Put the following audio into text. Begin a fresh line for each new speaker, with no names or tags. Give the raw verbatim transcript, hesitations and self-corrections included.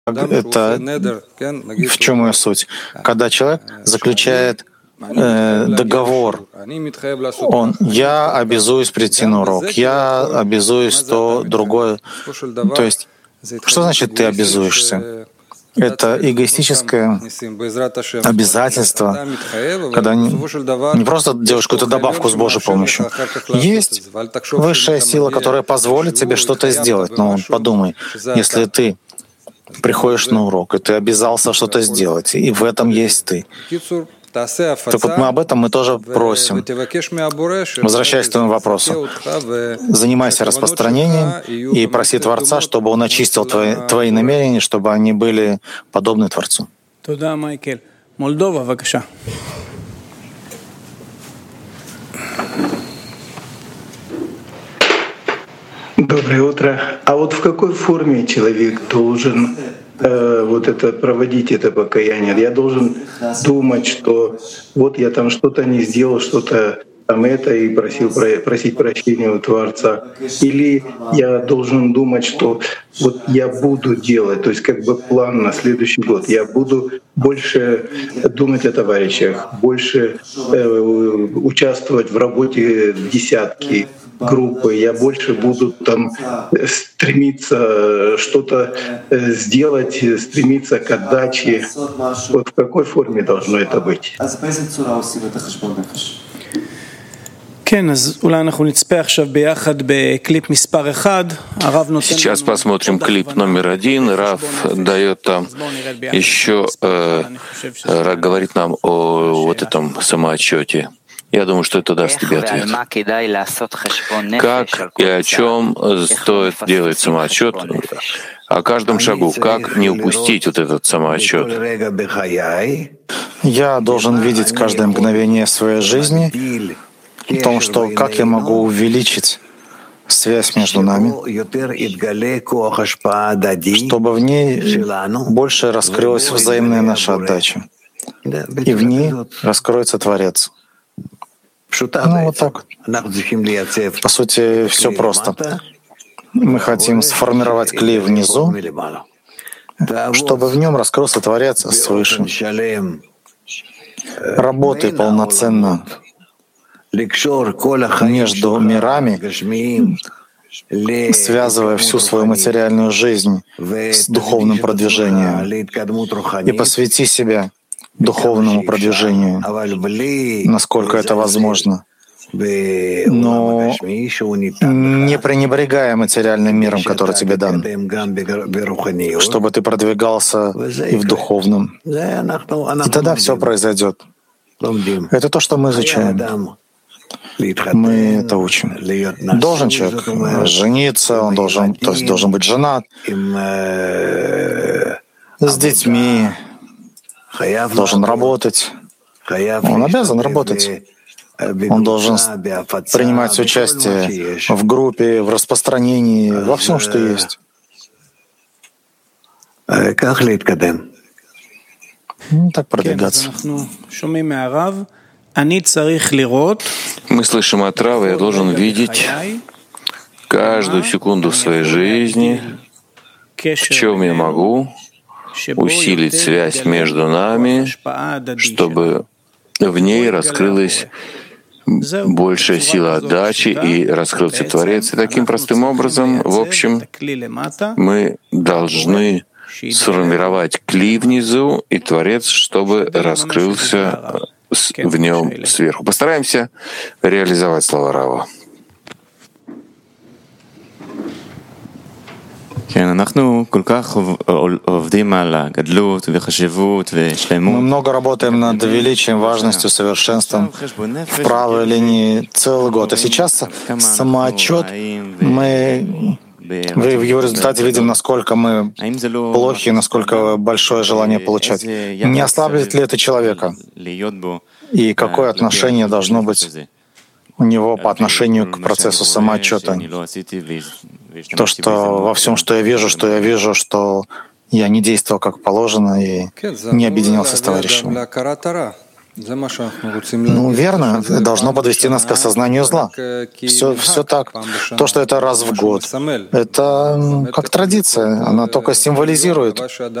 Это в чем ее суть? Когда человек заключает э, договор, он, я обязуюсь прийти на урок, я обязуюсь то, другое. То есть, что значит ты обязуешься? Это эгоистическое обязательство, когда не, не просто делаешь какую-то добавку с Божьей помощью. Есть высшая сила, которая позволит тебе что-то сделать. Но подумай, если ты приходишь на урок, и ты обязался что-то сделать, и в этом есть ты. Так вот мы об этом мы тоже просим. Возвращаясь к твоему вопросу, занимайся распространением и проси Творца, чтобы Он очистил твои, твои намерения, чтобы они были подобны Творцу.
Доброе утро. А вот в какой форме человек должен э, вот это проводить это покаяние? Я должен думать, что вот я там что-то не сделал, что-то там это, и просил просить прощения у Творца. Или я должен думать, что вот я буду делать, то есть как бы план на следующий год. Я буду больше думать о товарищах, больше э, участвовать в работе в десятке группы, я больше буду там стремиться что-то сделать, стремиться к отдаче. Вот в какой форме должно это быть?
Сейчас посмотрим клип номер один. Рав дает там еще, э, говорит нам о вот этом самоотчете. Я думаю, что это даст тебе ответ. Как и о чем стоит делать самоотчет, о каждом шагу, как не упустить вот этот самоотчет.
Я должен видеть каждое мгновение своей жизни в том, что как я могу увеличить связь между нами, чтобы в ней больше раскрылась взаимная наша отдача, и в ней раскроется Творец. Ну, вот так. По сути, все просто. Мы хотим сформировать клей внизу, чтобы в нем раскрылся Творец свыше. Работай полноценно между мирами, связывая всю свою материальную жизнь с духовным продвижением, и посвяти себя духовному продвижению, насколько это возможно. Но не пренебрегая материальным миром, который тебе дан, чтобы ты продвигался и в духовном. И тогда все произойдет. Это то, что мы изучаем. Мы это учим. Должен человек жениться, он должен, то есть должен быть женат, с детьми, должен работать. Он обязан работать. Он должен принимать участие в группе, в распространении, во всем, что есть. Ну, так продвигаться.
Мы слышим от Рава, я должен видеть каждую секунду в своей жизни, в чем я могу усилить связь между нами, чтобы в ней раскрылась большая сила отдачи и раскрылся Творец. И таким простым образом, в общем, мы должны сформировать кли внизу и Творец, чтобы раскрылся в нем сверху. Постараемся реализовать слова Рава.
Мы много работаем над величием, важностью, совершенством в правой линии целый год. А сейчас самоотчет, мы в его результате видим, насколько мы плохи, насколько большое желание получать. Не ослабит ли это человека? И какое отношение должно быть у него по отношению к процессу самоотчета? То, что во всем, что я вижу, что я вижу, что я не действовал как положено и не объединялся с товарищами. Ну, верно, должно подвести нас к осознанию зла. Все, все так. То, что это раз в год, это как традиция, она только символизирует